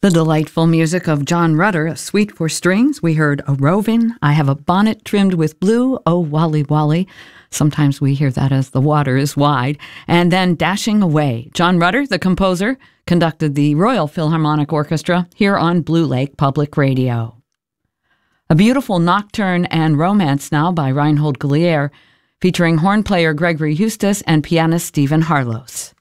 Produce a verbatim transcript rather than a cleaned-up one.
The delightful music of John Rutter, A Suite for Strings. We heard A Roving, I Have a Bonnet Trimmed with Blue, Oh Wally Wally. Sometimes we hear that as The Water is Wide. And then Dashing Away. John Rutter, the composer, conducted the Royal Philharmonic Orchestra here on Blue Lake Public Radio. A beautiful nocturne and romance now by Reinhold Glier, featuring horn player Gregory Eustace and pianist Stephen Harlos.